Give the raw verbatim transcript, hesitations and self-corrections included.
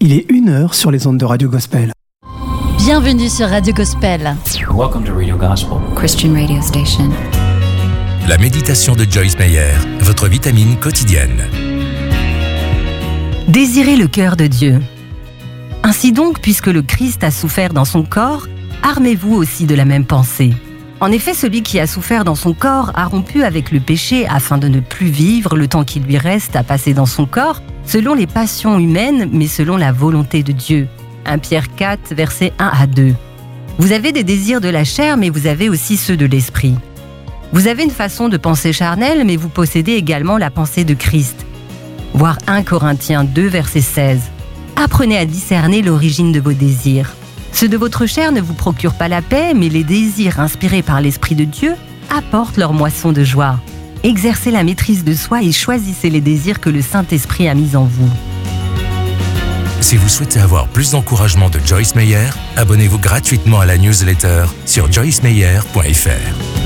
Il est une heure sur les ondes de Radio Gospel. Bienvenue sur Radio Gospel. Welcome to Radio Gospel, Christian radio station. La méditation de Joyce Meyer, votre vitamine quotidienne. Désirez le cœur de Dieu. Ainsi donc, puisque le Christ a souffert dans son corps, armez-vous aussi de la même pensée. En effet, celui qui a souffert dans son corps a rompu avec le péché afin de ne plus vivre le temps qu'il lui reste à passer dans son corps, selon les passions humaines, mais selon la volonté de Dieu. premier Pierre quatre, versets un à deux. Vous avez des désirs de la chair, mais vous avez aussi ceux de l'esprit. Vous avez une façon de penser charnelle, mais vous possédez également la pensée de Christ. Voir premier Corinthiens deux, verset seize. Apprenez à discerner l'origine de vos désirs. Ceux de votre chair ne vous procurent pas la paix, mais les désirs inspirés par l'Esprit de Dieu apportent leur moisson de joie. Exercez la maîtrise de soi et choisissez les désirs que le Saint-Esprit a mis en vous. Si vous souhaitez avoir plus d'encouragement de Joyce Meyer, abonnez-vous gratuitement à la newsletter sur joyce meyer point f r.